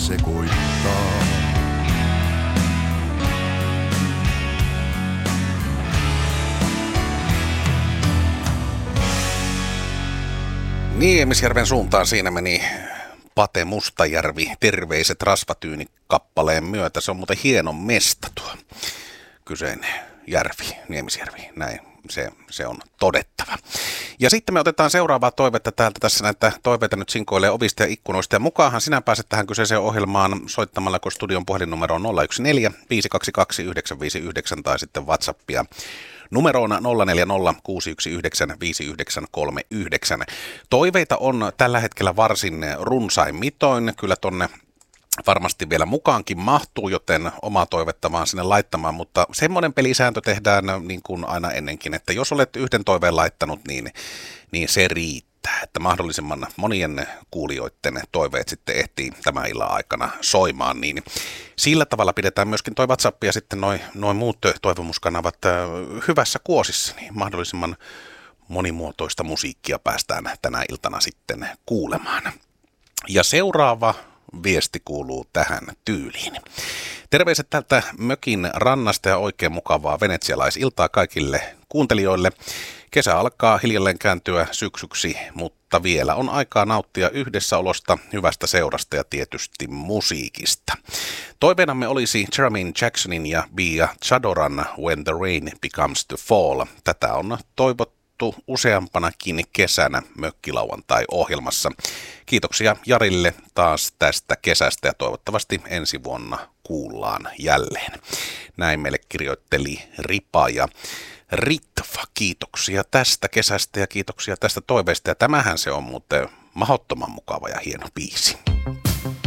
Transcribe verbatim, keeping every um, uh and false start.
sekoittaa. Niemisjärven suuntaan siinä meni Pate Mustajärvi, terveiset Rasvatyyni-kappaleen myötä. Se on muuten hieno mesta tuo kyseinen järvi, Niemisjärvi, näin se, se on todettava. Ja sitten me otetaan seuraavaa toivetta täältä. Tässä näitä toiveita nyt sinkoilee ovista ja ikkunoista. Ja mukaanhan sinä pääset tähän kyseiseen ohjelmaan soittamalla, kun studion puhelinnumero on nolla yksi neljä viisi kaksi kaksi yhdeksän viisi yhdeksän tai sitten WhatsAppia numeroona nolla neljä nolla kuusi yksi yhdeksän viisi yhdeksän kolme yhdeksän. Toiveita on tällä hetkellä varsin runsain mitoin. Kyllä tonne varmasti vielä mukaankin mahtuu, joten omaa toivetta vaan sinne laittamaan, mutta semmoinen pelisääntö tehdään niin kuin aina ennenkin, että jos olet yhden toiveen laittanut, niin, niin se riittää, että mahdollisimman monien kuulijoiden toiveet sitten ehtii tämän illan aikana soimaan, niin sillä tavalla pidetään myöskin toi WhatsApp ja sitten noin noi muut toivomuskanavat hyvässä kuosissa, niin mahdollisimman monimuotoista musiikkia päästään tänä iltana sitten kuulemaan. Ja seuraava viesti kuuluu tähän tyyliin. Terveiset tältä mökin rannasta ja oikein mukavaa venetsialaisiltaa kaikille kuuntelijoille. Kesä alkaa hiljalleen kääntyä syksyksi, mutta vielä on aikaa nauttia yhdessäolosta, hyvästä seurasta ja tietysti musiikista. Toiveenamme olisi Jermaine Jacksonin ja Bia Chadoran When the Rain Becomes to Fall. Tätä on toivottu useampanakin kesänä mökkilauantai-ohjelmassa. Kiitoksia Jarille taas tästä kesästä ja toivottavasti ensi vuonna kuullaan jälleen. Näin meille kirjoitteli Ripa ja Ritva. Kiitoksia tästä kesästä ja kiitoksia tästä toiveesta. Ja tämähän se on muuten mahdottoman mukava ja hieno biisi.